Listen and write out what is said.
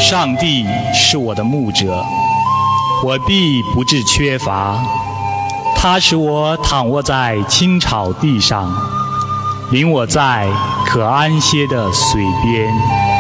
上帝是我的牧者，我必不致缺乏。他使我躺卧在青草地上，领我在可安歇的水边。